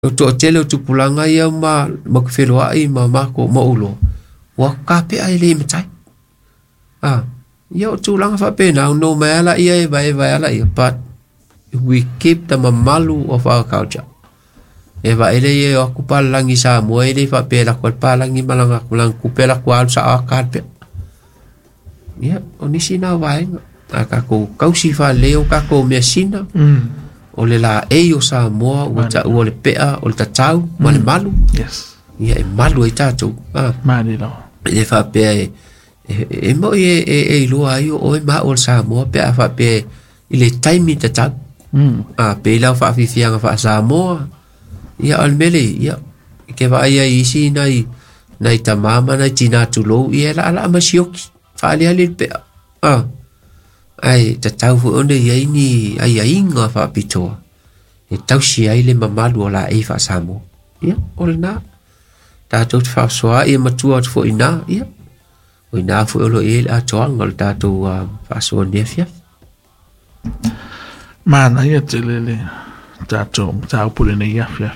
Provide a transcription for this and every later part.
to tele tu pulanga ia ma makfelo ai ma ko mo ulo wa ka pe ai le mtai ia tu langa fa pe now no mala ia vai ala ia but we keep the mamalu of our culture e va ele ia ku palangi sa mo ele fa pe la ko palangi malanga kulang ku pe la kwal sa ka pe ia onisina vai aka ko kausi fa leo ka ko mesina o le la e o sa moa o ta o le pea o le tatau ma le malu Yes. ia e malu e tatou Mani lo. e fa pe e mo e lo ai o e ma o sa moa pe fa pe ile taimi tatau pe la fa fi fianga fa sa moa ia al mele ia ke va ia isi nai tamama nai tina tulo ia la ma sioki fa le pe ai tatau fu onde ia ni ai inga fa pitoa e tausi ai le mamalu la e fa samo ia olna tatou fa soa e matua fo ina ia o ina fu lo e a toa ngol tatou fa so nefia Mana ia telele tatou tau pule nei afia.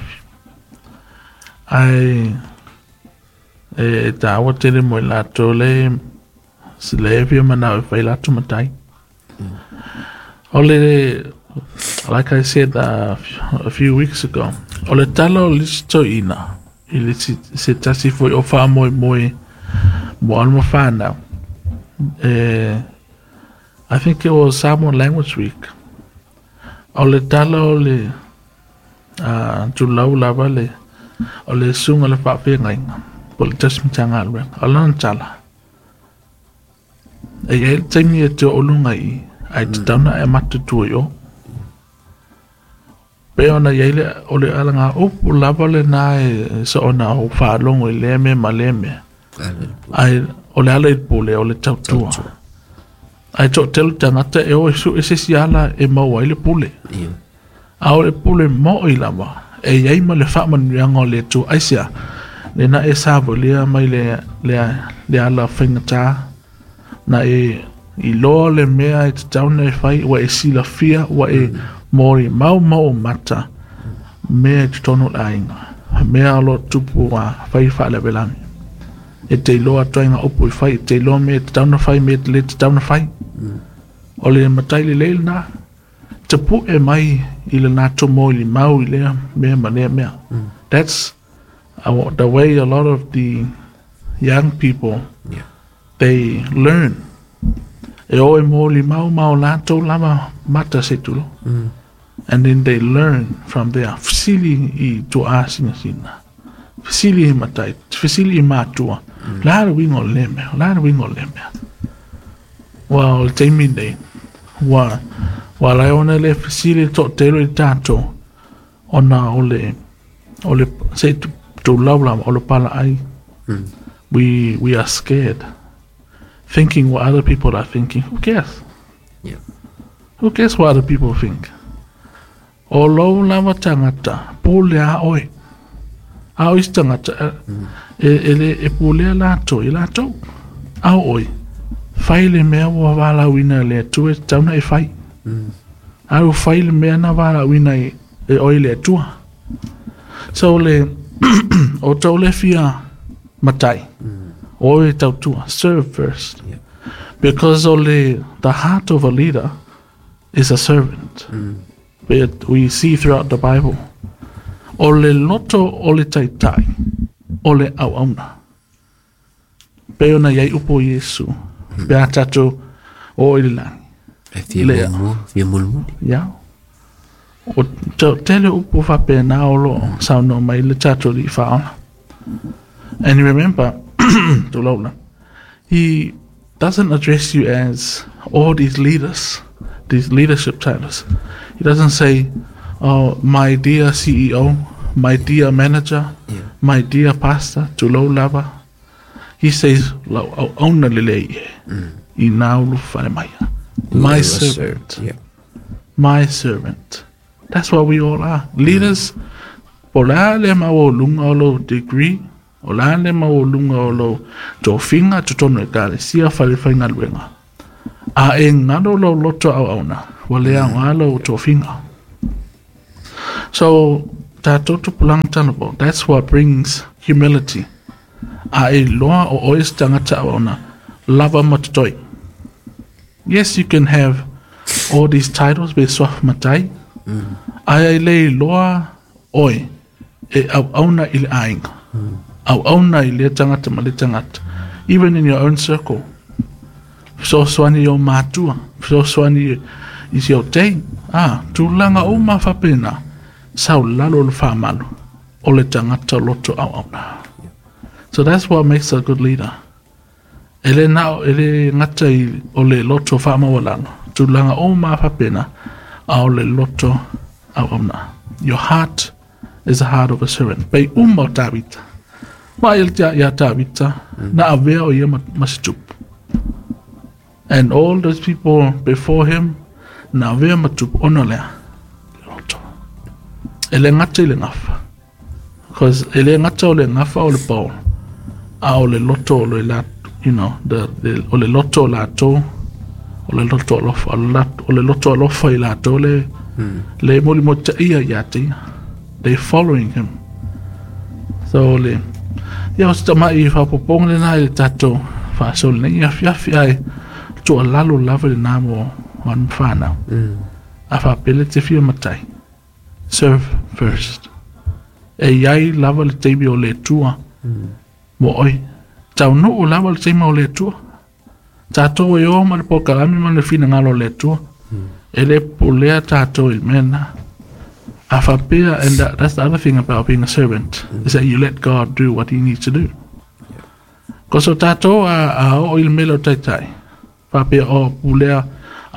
Ai e tau tele mo la tole silevia mana fai la tu matai. Ole, like I said a few weeks ago, ole talo listo ina. Ili se tasi foi o fa moi mo alma fana. I think it was Samoan Language Week. Ole talo ole tu lau lava le ole sunga le fa pe ngai. Pol tas mchanga alwe. Ole tala. E temi e te olungai. Ai te tauna e matu tua yo. Pea ona yeile ole alanga upu lava le na e sa ona o whaalongo i leme ma leme. Ai ole ala i pule ole tau tua. Ai to telu tangata e o isu ese si ala e maua i le pule. A ole pule mo i lava. E yei ma le whaman rianga le tu aisia. Le na e savo lea mai le ala whaingata. Na e I loa le mea e te tauna e whai wa e sila fia wa e mori mau mata mea e te tono la inga mea alo tupu wa whai wha le velangi e te loa toinga opu i whai e te loa mea te tauna whai mea te le te tauna whai o le matai le leil na te pu e mai I le nato mo I li mau I lea mea ma lea mea that's the way a lot of the young people they learn e o e mōli mau lātou lama mata se tulo. And then they learn from there. Fisili I tu āsinga sina. Fisili I matai. Fisili I mātua. Lara wingo leme. Well, teimi nei. Wa lai ona le fisili to tero I tātou. Ona ole se tu laulama ole pala ai. We are scared. Thinking what other people are thinking. Who cares? Yeah. Who cares what other people think? O lo lava tangata, pule a oi. A oi tangata, e pule a lato, I lato. A oi. Fai le mea wa wala wina le tu e tauna e fai. A o fai le mea na wala wina e oi le tua. So le, o tau le fia matai. Oi tautua, serve first. Yeah. Because only the heart of a leader is a servant. But we see throughout the Bible. Ole loto ole tai. Ole au auna. Peona yai upo Yesu. Pea tato o ilangi. Fia mulmuli. Ya. O tele upo fa pena olo sauno mai le tato li faona. And remember, he doesn't address you as all these leaders, these leadership titles. He doesn't say, oh, my dear CEO, my dear manager, my dear pastor, to low lava. He says, my servant. My servant. That's what we all are. Leaders, pola le ma degree, Ola le maulunga o lo to finga to tono e kare sia fale fainga luenga. A e ngano lo loto au auna. Wale a ngalo to finga. So tātou tupulang tanabo. That's what brings humility. A loa o ois tangata ona lava matoi. Yes, you can have all these titles be swaf matai. Ai le loa oi e au auna ile ainga. Au auna ile tangata male tangata. Even in your own circle. So swani yo matua. So swani is your day. Tulanga o mafapena. Sao lalo le whamalo. O le tangata loto au auna. So that's what makes a good leader. Ele ngata I o le loto whamawalano. Tulanga o mafapena. Au le loto au auna. Your heart is the heart of a servant. Pei o tabita. Ma iltia ya tabita. Na avea o ia masitup. And all those people before him, na avea matup onolea. Loto. Ele ngata ile ngafa. Because ele ngata o le ngafa o le pao. O le loto o le lat, o le loto o lato. O le loto o lofa I lato le moli mota ia yati. They following him. So le ia stama I whapopong le na I tato whasol na ia fiafi ai to a lalo lava le namo wan whana. A whapele te fia matai. Serve first. E iai lava le teimi o le tua. Mo oi. Tau no o lava le teimi o le tua. Tato e o ma le pokalami ma le fina ngalo le tua. E le polea tato I mena. A whapea, and that's the other thing about being a servant, is that you let God do what he needs to do. Because o tato a o il melo tai tai. Whapea o pulea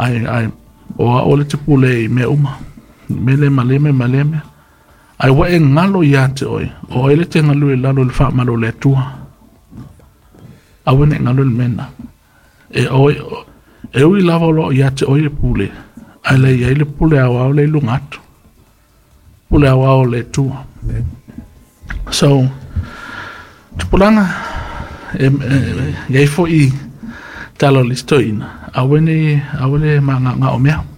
o le te pule me uma. Mele maleme. Ai wa e ngalo ia te oi. O ele te ngalo I lalo le wha malo le tua. A wene ngalo le mena. E ui lava lo ia te oi le pule. Ai le ia le pule au le lungatu. Pule au le tua. So, tupulanga iai fo I talo listoina. A wene nga o mea.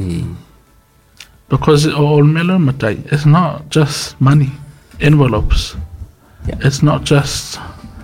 Because all melo matai, it's not just money, envelopes. Yeah. It's not just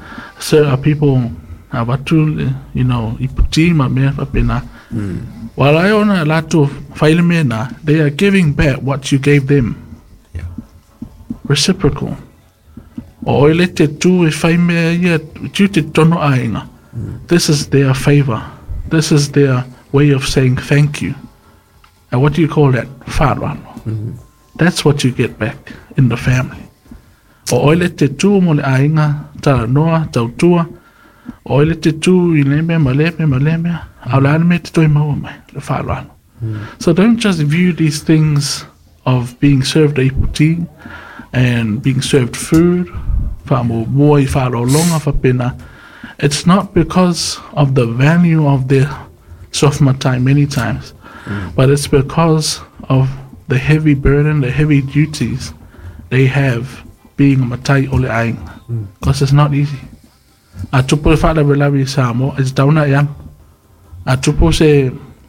people abatu, iputi ma mea papena. While I own a lot of failemena, they are giving back what you gave them. Yeah. Reciprocal. O elete tu e fai mea ia tu te tono ainga. This is their favor. This is their way of saying thank you. And what do you call that? Whārano. That's what you get back in the family. O oile te tū mo le ainga, tala noa, tautua. O oile te tū I leme, maleme. Au lana me te toi maua mai, le whārano. So don't just view these things of being served a iputi and being served food. Whāmo moi whāro longa whapena. It's not because of the value of their sofmatai many times. But it's because of the heavy burden, the heavy duties they have being a matai ole aing. Because it's not easy. A tupu e whada velawi Samo, it's dauna yang. A tupu se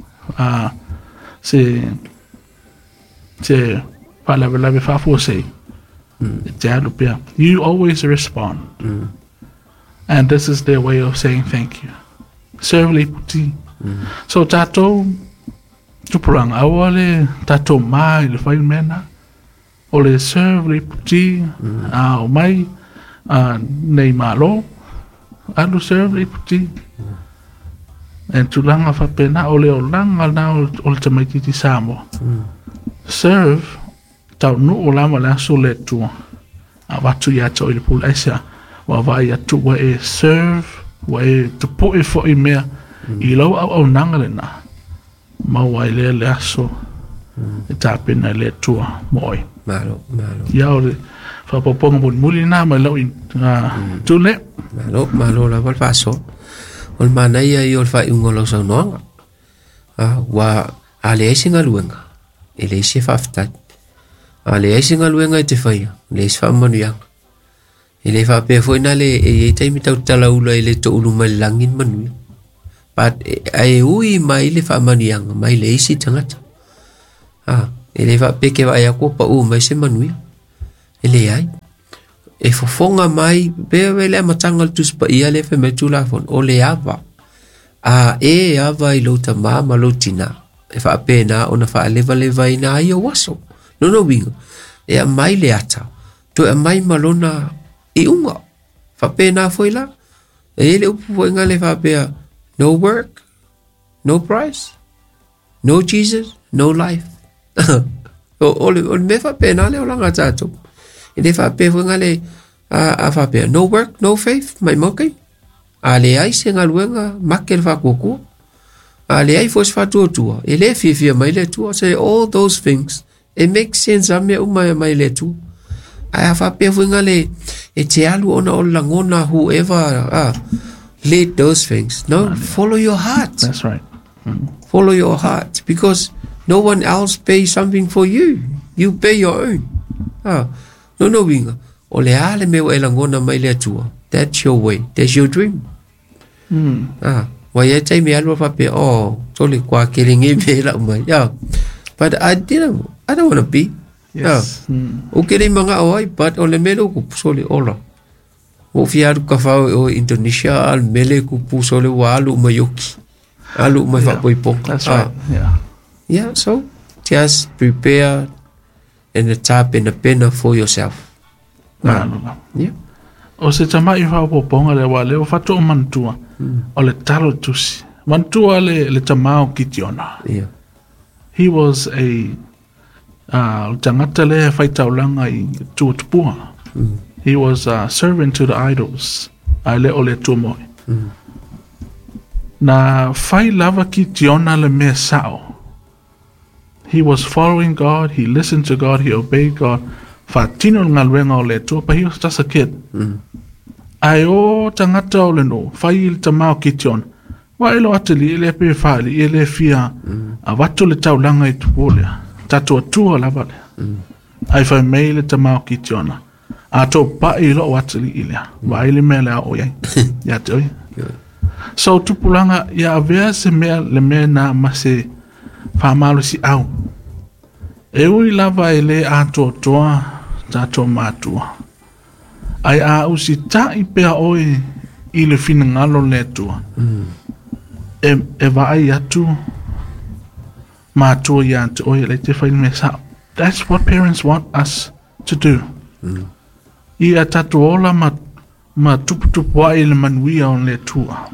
whada velawi whafu se. Te alupea. You always respond. And this is their way of saying thank you. Serve le puti. So tato tupuranga awale tato mai le fai mena o le serve le puti o mai nei malo alu serve le puti and tulanga fa pena o le olanga na o le tamaiti Samo serve tau nu o lama la so le tu a watu ya to le pula isa wa vai ya tu wa e serve wa e tu po e fo I mea I lo au nanga le na mau ai le aso e tapena le tua moi malo ia o le whapoponga muli nā mai lau I tūne malo la wal faso o le mana ia I o le whai ungo lau sau noanga wa a le eisi ngā luenga e le eisi whaftai a le eisi ngā luenga I te whaia le eisi whamanuianga e le whapea fwina le e taimi tau tala ula I le to ulu mai langin manuia but ai ui mai le whamanianga mai le isi tangata e le whapeke wa ai ako pa mai se manuia Ele ai. E fofonga mai, bewe le matanga tus pa ia le fe me tulafon, o le ava. A e ava I lo tama ma lo tina. E fa pena ona fa leva ina ai o waso. No wingo. E a mai le ata. To e mai malona I unga. Fa pena foi la. E le upu foi ngale fa pea. No work, no price, no Jesus, no life. o me fa pena le o langa tato. E le fa pe foi ngale a fa pe no work, no faith, mai mokai. A le ai se ngaluenga makel fa kuku. A le ai fos fa tua. E le fifia mai le tua. Say all those things. It makes sense a me umai mai le tu. A fa pe foi ngale e te alu ona o langona whoever lead those things. No, follow your heart. That's right. Follow your heart because no one else pays something for you. You pay your own. No winga. O le ale me e langona mai le tua. That's your way. That's your dream. Wa ye tai me alu fa pe tole kwa kelingi me la mai. But I don't want to be. Yes. O kele manga oi but o le melo ku sole ola. O fiaru ka fau o Indonesia al mele ku puso le walu mayoki. Alu mai fa poipo. That's right. Yeah, so just prepare and the tap and the pen for yourself. Yeah. O se tama I fa poponga le wale o fatu o mantua. O le talo tusi. Mantua le tama o kitiona. Yeah. He was a tangata le faitaulanga I tuatupua. He was a servant to the idols. Ale ole tumoy. Na fai lava ki tiona le me sao. He was following God. He listened to God. He obeyed God. Fa tino ngalwenga ole tu, but he was just a kid. Ai o tangata ole no. Fai il tamao ki tiona. Wa ilo ateli ele pe fali ele fia. A watu le taulanga I tupole. Tatu atua lava le. Ai fai mei le tamao ki tiona. A to pa I lo watili ilia. Wa ili mele a oyai. Ya te oi. So tupulanga ya avea se mea le mea na mase whamalo si au. E ui lava ele a to toa tato matua. Ai a usi ta I pea oi I le fina ngalo le tua. E va ai atu matua ya te oi le te whaile me sa. That's what parents want us to do. I a tatu ola ma tupu ai le manuia on le tua.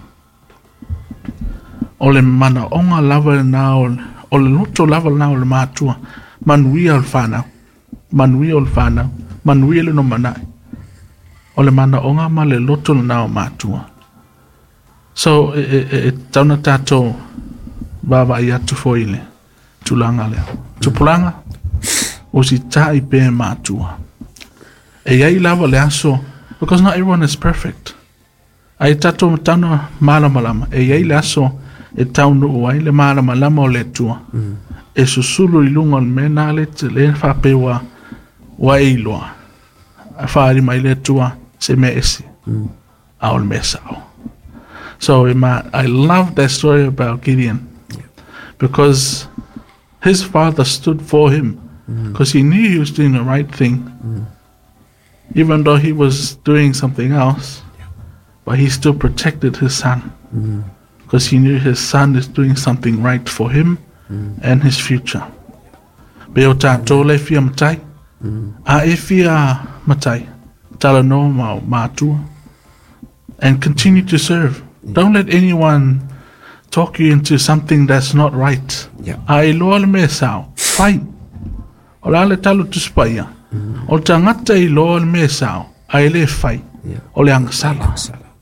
O le mana onga lava na o le luto lava na o le matua. Manuia o le whanau. Manuia o le whanau. Manuia le no manai. O le mana onga ma le luto na o matua. So tauna tato baba I atu foile. Tulanga leo. Tupulanga o si tai pe matua. E iai lava le aso, because not everyone is perfect. Ai tato tauna malamalama, e iai le aso, e taunu uai le malamalama o le tua. E susulu I lunga le mena le te le whape wa eiloa. A whaari mai le tua se me esi. A o le me sao. So I love that story about Gideon. Because his father stood for him. Because he knew he was doing the right thing. Even though he was doing something else, but he still protected his son. Because he knew his son is doing something right for him and his future. Beo tātou le fia matai. A e fia matai. Tala no mātua. And continue to serve. Don't let anyone talk you into something that's not right. A e loa le me sao. Fai. O la le talo tuspaya. O tangata I loa le me sao. A e le fai. O le angasala.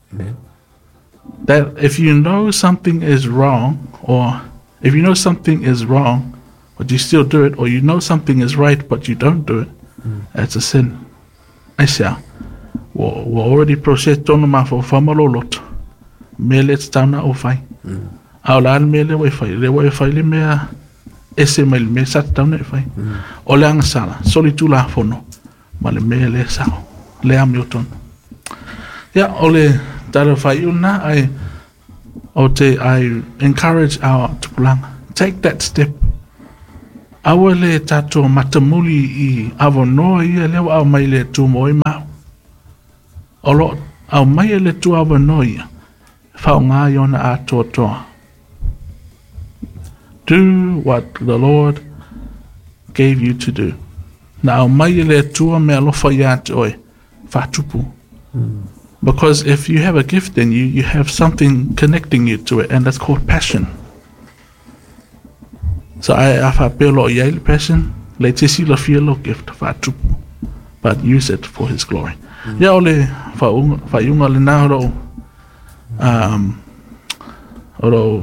That if you know something is wrong, or if you know something is wrong, but you still do it, or you know something is right, but you don't do it, that's a sin. Aisha, we already processed tono ma fo famalo lot. Mele tana o fai. Aula mele we fai, le mea ese mail me sat tana fai. O le angasala, solitula fono. Ma le mele sao. Le amioton. Ya ole tara fai una I encourage our tupulanga. Take that step. awa le tato matamuli I avonoa ia leo au mai le tu moi mau. Olo au mai le tu avonoa ia. Whao ngā iona a toa. Do what the Lord gave you to do. Na au mai le tua me alofa ia te oi. Whatupu. Because if you have a gift in you, you have something connecting you to it, and that's called passion. So I whapelo ia le passion, le te sila fielo gift, whatupu. But use it for His glory. Ia ole whaiunga le nāro, oro,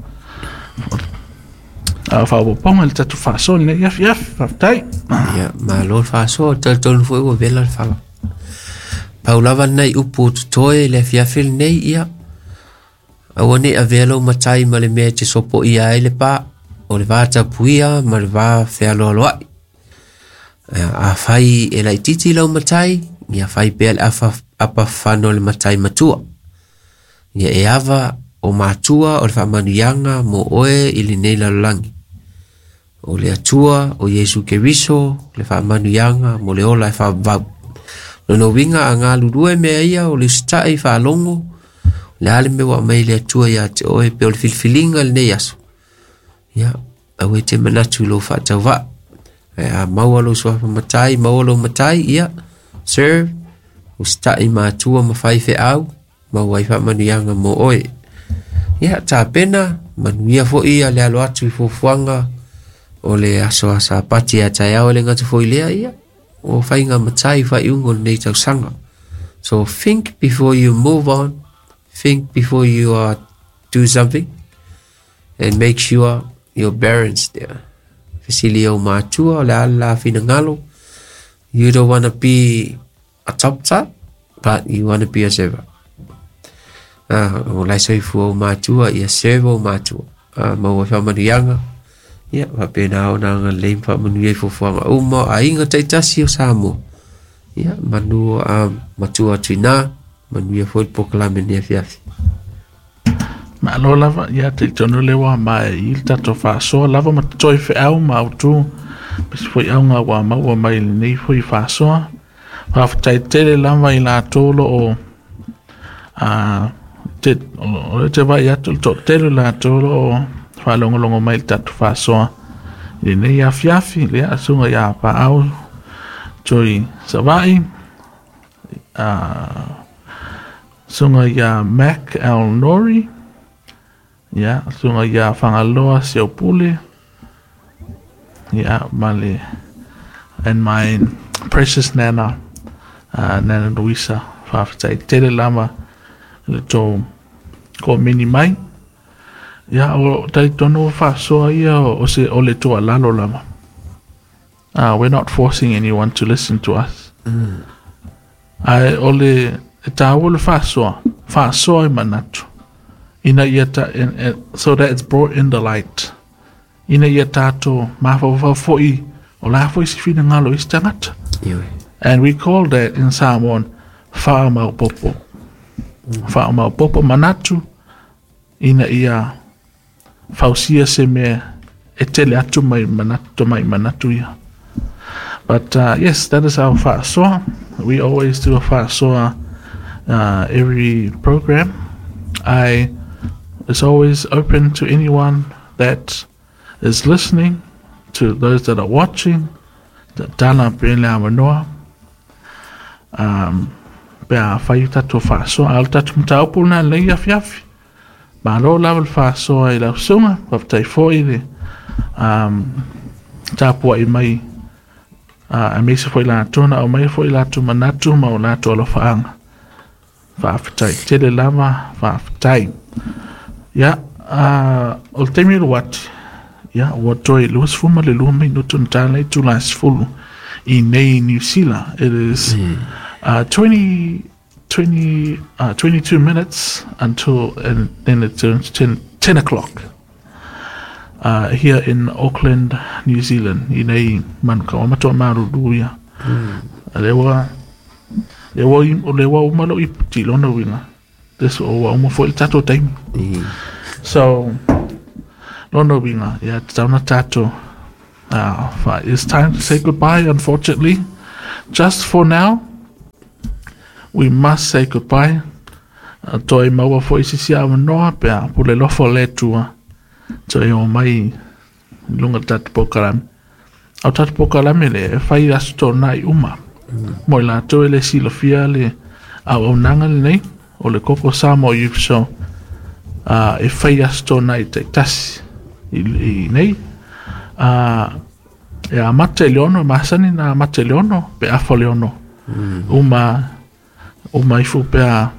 whaoponga le tatu whaso, ne iaf, whaftai. Ia, ma lor whaso, tonu fui ua vela le whala. Paulawa nei upu tutoe le fiafil nei ia. Awane a velo matai ma le mea te sopo ia e le pa. O le vata puia ma le vā whialo aloai. A whai e lai titi lau matai. Ia whai pēr le apa whano le matai matua. Ia e awa o mātua o le whamanuianga mo oe ili nei lalangi. O le atua o Yesu Keriso le whamanuianga mo le ola e whavau. Nono winga a ngā lurue mea ia o le stai whalongo. Le ale mewa mai le atua ia te oe pe o le filfilinga le nei aso. Ia, au e te manatu lo whatau wa. A maualo suafa matai, maualo matai, ia, serve, o stai mātua ma whaife au, mauai whamanuianga mo oe. Ia, tā pena, manuia fo ia le alo atu I fofuanga, o le aso asa pati a tai au le ngatu fo ilea ia. O whainga matai whaiungo nei tau sanga. So think before you move on. Think before you do something. And make sure your parents there. Facilio mātua le ala fina ngalo. You don't want to be a top, but you want to be a server. O lai soifu o mātua, ia server o mātua. Maua whamanuianga. Ia, wapena o nanga leim whamanuia I fofuanga uma, a inga taitasi o Samoa. Ia, manu matua tuina, manuia fo I pokalame nea fiafi. Ma alo lava, ia te tono lewa mai il tato whasoa, lava ma toi whi au ma au tu, pisi fo I au ngā wā maua mai nei fo I whasoa. Whawhatai tere lava I la tolo o, te vai atu to tere la tolo o, whalongolongo mai tatu whasoa. I nei a fiafi, le asunga ia pa au, toi savai, sunga ia Mac Al Nori, ia, sunga ia whangaloa Seo Pule, ia, male, and my precious Nana, Nana Luisa, whawhatai tere lama, le tō ko mini mai, ia o tai tono whasoa ia o se o le toa lalo lama. We're not forcing anyone to listen to us. Ai o le tāua le whasoa I manatu. Ina ia so that it's brought in the light. Ina ia tātou mawhawhau fo'i o la fo'i si whina ngalo I tangata. And we call that in Samoan whaamau popo. Whaamau popo manatu. Ina ia fausia se me e tele atu mai manatu ia. But yes, that is our whaasoa. We always do a whaasoa every program. It's always open to anyone that is listening, to those that are watching. Tala pele amanoa. Pea whai tatu whaasoa. Al tatu mtaupuna leia fiafi. Ma lo lawa whaasoa I lau sunga, waftai fōi le tāpua I mai a meisa fōi la tona o mai fōi la tu manatu ma o la tu alo whaanga. Whaafitai, tele lama, whaafitai. Ia, o te miru wati, ia, o toi luas fuma le lua mai nutu ntālei tu lais fulu I nei New Zealand. It is 22 minutes until, and then it turns 10 o'clock here in Auckland, New Zealand. I nei manuka o matua maruru ia. Lewa umalo I puti lona winga. This o wa umo fo I tato taimi. So, lona winga, ia tauna tato It's time to say goodbye, unfortunately. Just for now, we must say goodbye. Toi maua fo isi sia noa pea pule lofo le tua. Toi o mai lunga tatu pokalami. Au tatu pokalami le fai asto nai uma. Moi la toi le silofia le au nanga le nei o le koko Samoa Youth Show. E fai asto nai te tasi i nei. E a mate leono, masani na mate leono, pe afo leono. Uma ifu pea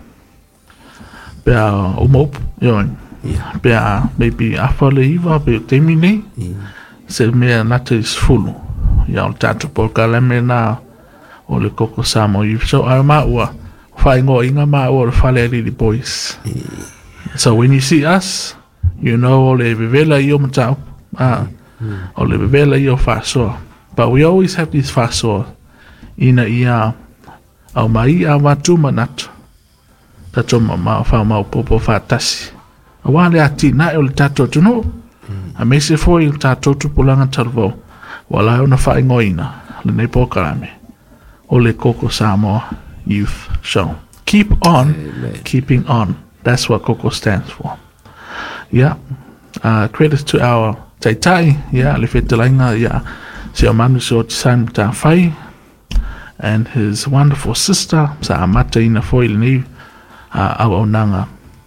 uma upu, yoin. Pea maybe afo le iwa, pe temi nei. Se mea nata is fulu. Ia o tatu pokalami na o le koko Samoa Youth Show. Ai maua, whai ngō inga maua le whale Lily Boys. So when you see us, you know o le vevela i o matau. O le vevela i o whasoa. But we always have these whasoa. Ina ia au mai a watu manatu. Tato ma whao mau popo whatasi. A wale ati na o le tato tuno. A mese fo i le tato tupulanga tarvo. Wala o na whai ngoina. Le nei pokarame. O le koko Samoa Youth Show. Keep on, keeping on. That's what Koko stands for. Yeah. Credits to our taitai. Yeah. Le whetelainga. Yeah. Se o manu se o tisan ta whai. And his wonderful sister. Sa amata ina fo ili ni. Au au nanga.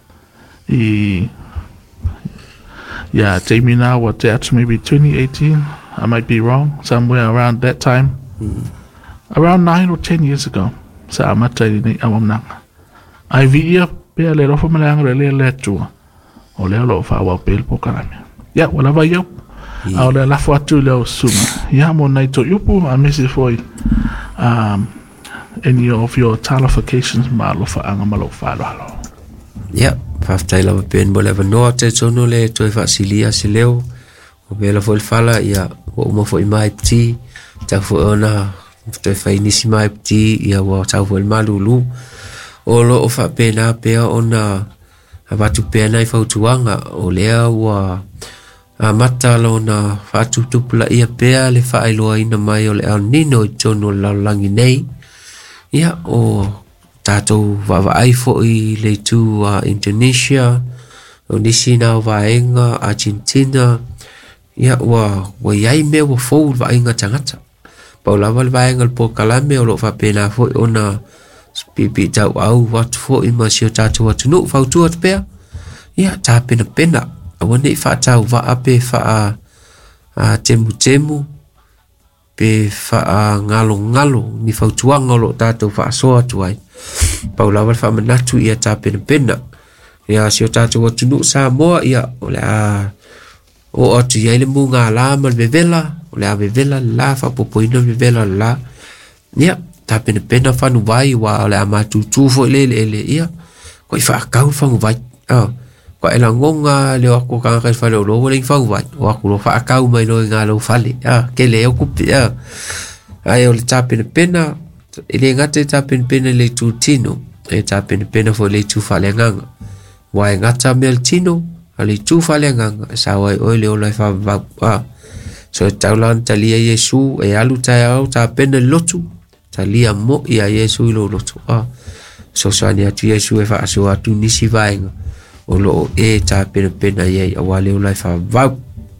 Yeah. Jamie now, what that's maybe 2018. I might be wrong. Somewhere around that time. Around 9 or 10 years ago. Sa amata ini au nanga. Ai vi pea le rofo malanga le tua. O le alo whawa pēl pokarami. Ia, wala vai iau. Au le lafo atu leo suma. Ia mo nei to yupu, a mesi foi any of your talifications ma lo whaanga ma lo whaalo. Ia, whaftai lawa pēn mo lewa noa te tono le toi whaasilia se leo. O pēla fo il whala, ia, o umo fo i mai pti. Tau fo ona, toi whainisi mai pti, ia wa tau fo il malulu. O lo o wha pēnā pēa ona watu pēnā i whautuanga o lea ua mata lo na whatu tupula ia pēa le whaailoa ina mai o le au nino i tono laulangi nei. Ia o tātou wawaai fo i le tū Indonesia, o nisi nā waenga Argentina. Ia ua iai mea ua fōu waenga tangata. Paulawa le waenga le pokalame o lo wha pēnā fo i ona pipi tau au watu fo i masio tātou watu no whautua te pēr. Ia, tā pena pena. Awane i whaatau wa ape wha temu. Pe wha ngalo. Ni whautua ngalo tātou wha soa tuai. Paulawa wha manatu ia tā pena pena. Ia, sio tātou watu no Samoa. Ia, o le o atu ia ile mu ngā la man vevela. O le a vevela la, wha popoina vevela la. Ia, ta pena whanu vai wa le amatu tūfo ele ia. Ko i whaakau whangu vai. Ko e la ngonga leo ako kangai whale o loa ling whangu vai. O ako lo whaakau mai no ngā lau whale. Ke leo kupi. Ai o le ta pena. Ele ngate ta pena le tū tino. E ta pena fo le tū whale nganga. Wa e ngata mea le tino. A le tū whale nganga. Sa wai oi leo lai whau. So taulan talia Yesu e alu tai au ta pena lotu. Talia mo ia Yesu ilo loto. So sani atu Yesu e whaaso atu nisi vaenga. O lo e tā pena iei a wale o lai whawau.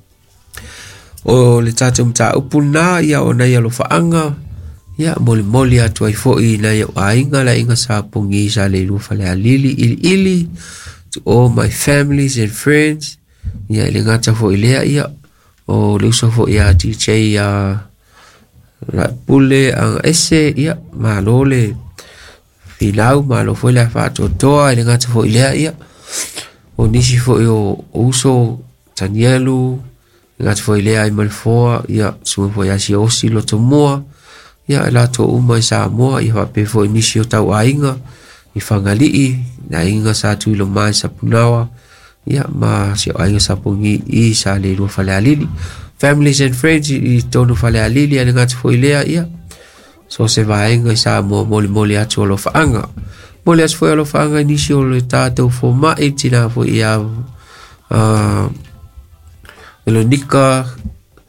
O le tātou mta upuna ia o nei alo whaanga. Ia moli atu ai fo i nei o ainga la inga sa pungi sa le lufa le alili ili. To all my families and friends. Ia ili ngata fo i lea ia. O le uso fo ia DJ la pule ang ese ia malo le finau malo foi la fato toa ile ngata fo ile ia o nisi fo o uso tanielu ngata fo ile ai mal fo ia su fo ia si osi lo tomoa ia la to uma sa mo ia pe fo nisi o tau ainga i fangali na inga sa tu lo mai sa punawa ia ma si ainga sa pungi i sa le lo fale alili families and friends i tonu fale alili ane ngati fo ilea ia. So se vaenga i sa moli atu o lo whaanga. Moli atu fo i lo whaanga inisi o le tātou fo mai tina fo i au Veronica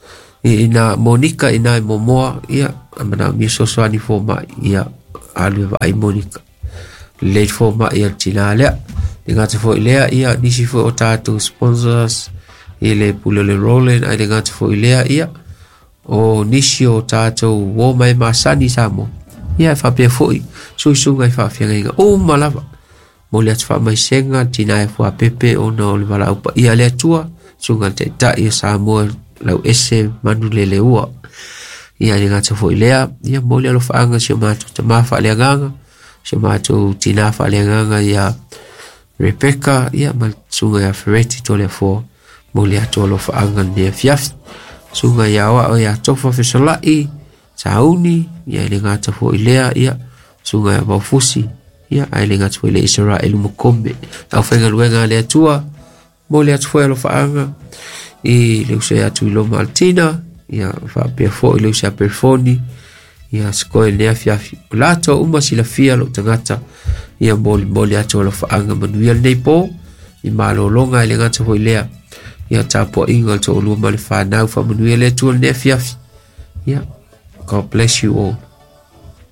ina Monica ina momoa ia amana mi sosoani fo ma ia alu vai Monica le fo ma ia tinale dinga te fo ilea ia nisi fo o tātou sponsors ile pulele rollen ai dinga te fo ilea ia o nisi o tātou wo mai masani samo ia fa pe fo suisunga fa fianga o malava mo le fa mai senga tina fo pepe o no le vala upa ia le tua sunga te ta ia samo lau ese manulele ua ia dinga te fo ilea ia mo le lo faanga si mato te mafa le nganga si mato tina fa le nganga ia Rebecca ia sunga ya Ferretti tole fo mo le atolo faanga ne fiaf sunga ya wa o ya tofa fesolai tauni ia dinga te fo ilea ia sunga ya bafusi ia ai dinga te fo ile Israel mukombe au fenga luenga le tua mo le atfo lo faanga e le usa tu lo Martina ia fa pe fo le usa perfoni ia skoe le fiafi lato uma sila fia lo tangata ia moli ato lo faanga manuel nepo i malo longa le ngata ho ilea ia tapo ingal to lu mal fa na fa manuel tu le fiafi ia God bless you all.